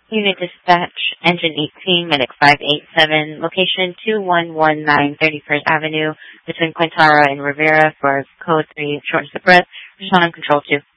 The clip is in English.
Unit Dispatch, Engine 18, Medic 587, location 2119 31st Avenue, between Quintara and Rivera for Code 3, short of the breath, Respond on Control 2.